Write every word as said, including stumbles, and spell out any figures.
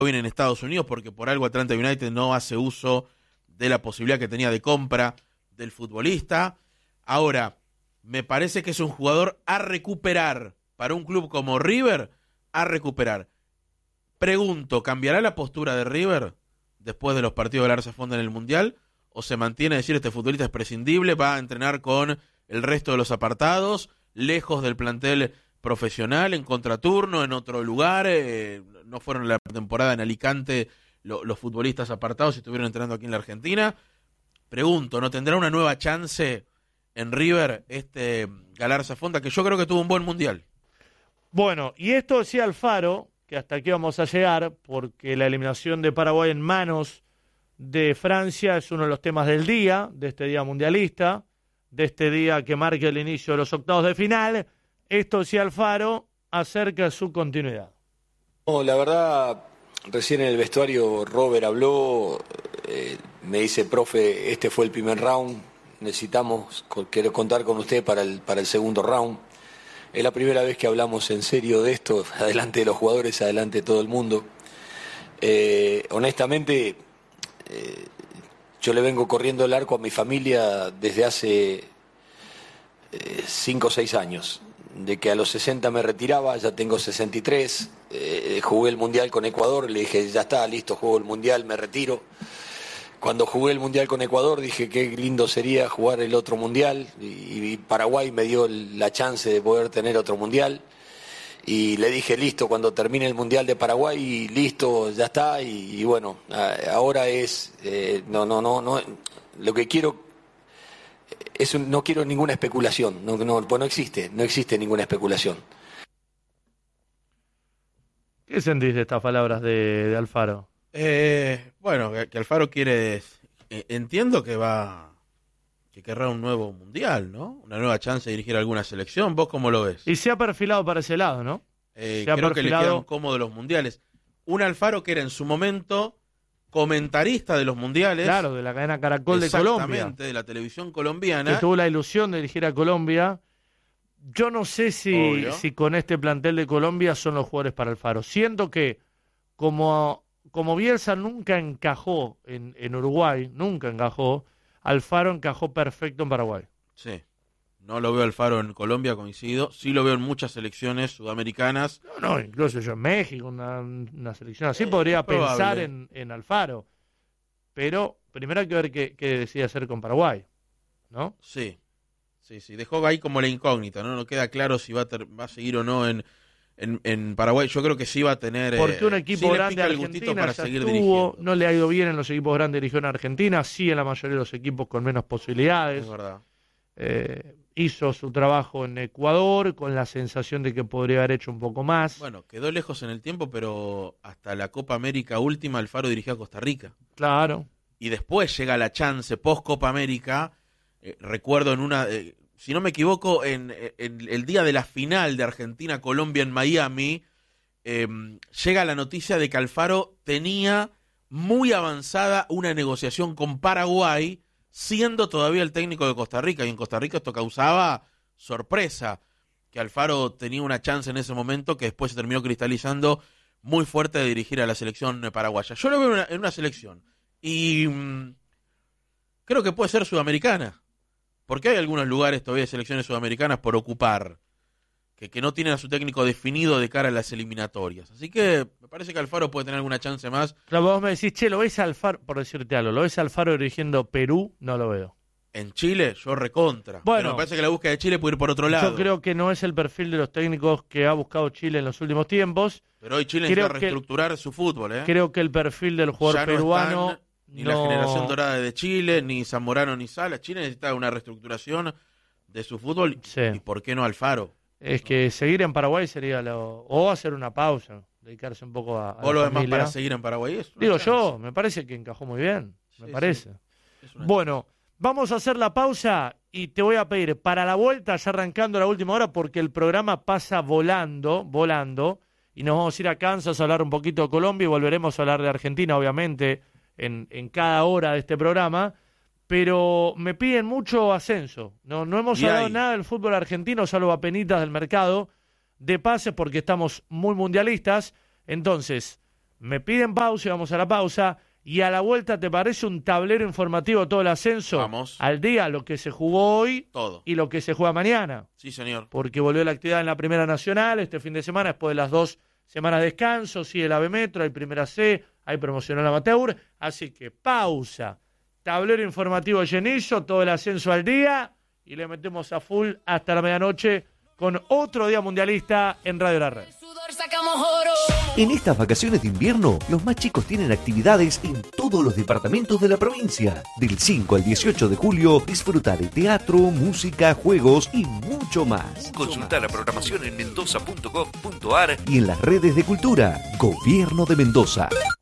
bien en Estados Unidos, porque por algo Atlanta United no hace uso de la posibilidad que tenía de compra del futbolista. Ahora, me parece que es un jugador a recuperar para un club como River, a recuperar. Pregunto, ¿cambiará la postura de River después de los partidos del Arce Fonda en el Mundial? ¿O se mantiene a decir este futbolista es prescindible, va a entrenar con el resto de los apartados, lejos del plantel profesional, en contraturno, en otro lugar? Eh, no fueron la temporada en Alicante lo, los futbolistas apartados y estuvieron entrenando aquí en la Argentina. Pregunto, ¿no tendrá una nueva chance en River este Galarza Fonda, que yo creo que tuvo un buen Mundial? Bueno, y esto decía Alfaro, que hasta aquí vamos a llegar, porque la eliminación de Paraguay en manos de Francia es uno de los temas del día, de este día mundialista, de este día que marca el inicio de los octavos de final. Esto decía Alfaro acerca de su continuidad. No, la verdad, recién en el vestuario Robert habló, eh, me dice, profe, este fue el primer round, necesitamos, quiero contar con usted para el, para el segundo round. Es la primera vez que hablamos en serio de esto, adelante de los jugadores, adelante de todo el mundo. Eh, honestamente, eh, yo le vengo corriendo el arco a mi familia desde hace eh, cinco o seis años. De que a los sesenta me retiraba, ya tengo sesenta y tres, eh, jugué el Mundial con Ecuador, le dije, ya está, listo, juego el Mundial, me retiro. Cuando jugué el Mundial con Ecuador dije qué lindo sería jugar el otro Mundial y, y Paraguay me dio la chance de poder tener otro Mundial y le dije listo, cuando termine el Mundial de Paraguay, listo, ya está y, y bueno, ahora es, eh, no, no, no, no, lo que quiero es un, no quiero ninguna especulación, no, no, pues no existe, no existe ninguna especulación. ¿Qué sentís de estas palabras de, de Alfaro? Eh, bueno, que, que Alfaro quiere, eh, entiendo que va, que querrá un nuevo mundial, ¿no? Una nueva chance de dirigir alguna selección. ¿Vos cómo lo ves? Y se ha perfilado para ese lado, ¿no? Eh, se ha creo perfilado... que le quedan cómodos los mundiales. Un Alfaro que era en su momento comentarista de los mundiales. Claro, de la cadena Caracol de Colombia. Exactamente, de la televisión colombiana. Que tuvo la ilusión de dirigir a Colombia. Yo no sé si, si con este plantel de Colombia son los jugadores para Alfaro. Siento que como... Como Bielsa nunca encajó en, en Uruguay, nunca encajó, Alfaro encajó perfecto en Paraguay. Sí, no lo veo Alfaro en Colombia, coincido. Sí lo veo en muchas selecciones sudamericanas. No, no, incluso yo en México, una, una selección así, eh, podría pensar en, en Alfaro. Pero primero hay que ver qué, qué decide hacer con Paraguay, ¿no? Sí, sí, sí. Dejó ahí como la incógnita, ¿no? No queda claro si va a, ter, va a seguir o no en... En, en Paraguay. Yo creo que sí va a tener... Porque un equipo sí grande de Argentina para ya seguir estuvo, no le ha ido bien en los equipos grandes dirigió en Argentina, sí en la mayoría de los equipos con menos posibilidades. Es verdad. Eh, hizo su trabajo en Ecuador con la sensación de que podría haber hecho un poco más. Bueno, quedó lejos en el tiempo, pero hasta la Copa América última Alfaro dirigió a Costa Rica. Claro. Y después llega la chance post Copa América, eh, recuerdo en una... Eh, si no me equivoco, en, en el día de la final de Argentina-Colombia en Miami, eh, llega la noticia de que Alfaro tenía muy avanzada una negociación con Paraguay, siendo todavía el técnico de Costa Rica. Y en Costa Rica esto causaba sorpresa, que Alfaro tenía una chance en ese momento que después se terminó cristalizando muy fuerte de dirigir a la selección paraguaya. Yo lo veo en una, en una selección y mmm, creo que puede ser sudamericana. Porque hay algunos lugares todavía de selecciones sudamericanas por ocupar, que, que no tienen a su técnico definido de cara a las eliminatorias. Así que me parece que Alfaro puede tener alguna chance más. Claro, vos me decís, che, ¿lo ves a Alfaro, por decirte algo, ¿lo ves a Alfaro dirigiendo Perú? No lo veo. En Chile, yo recontra. Bueno, pero me parece que la búsqueda de Chile puede ir por otro lado. Yo creo que no es el perfil de los técnicos que ha buscado Chile en los últimos tiempos. Pero hoy Chile necesita reestructurar su fútbol, ¿eh? Creo que el perfil del jugador ya no peruano... Están ni no... la generación dorada de Chile, ni Zamorano, ni Sala. Chile necesita una reestructuración de su fútbol, sí. Y por qué no Alfaro. Es que seguir en Paraguay sería lo... o hacer una pausa, dedicarse un poco a, a o lo demás familia. para seguir en Paraguay es Digo chance. yo, me parece que encajó muy bien, me sí, parece. Sí. Bueno, vamos a hacer la pausa y te voy a pedir para la vuelta, ya arrancando la última hora, porque el programa pasa volando, volando, y nos vamos a ir a Kansas a hablar un poquito de Colombia y volveremos a hablar de Argentina, obviamente, en, en cada hora de este programa. Pero me piden mucho ascenso. No, no hemos y hablado hay. nada del fútbol argentino, salvo a penitas del mercado de pases, porque estamos muy mundialistas. Entonces, Me piden pausa y vamos a la pausa. Y a la vuelta, ¿te parece un tablero informativo todo el ascenso? Vamos. Al día, lo que se jugó hoy Todo. y lo que se juega mañana. Sí, señor. Porque volvió la actividad en la Primera Nacional este fin de semana, después de las dos semanas de descanso. Sigue el A B Metro, hay Primera C, hay Promocional Amateur. Así que pausa. Tablero informativo llenizo, todo el ascenso al día. Y le metemos a full hasta la medianoche con otro día mundialista en Radio La Red. En estas vacaciones de invierno, los más chicos tienen actividades en todos los departamentos de la provincia. Del cinco al dieciocho de julio, disfruta de teatro, música, juegos y mucho más. Consulta la programación en mendoza punto gov punto ar y en las redes de cultura. Gobierno de Mendoza.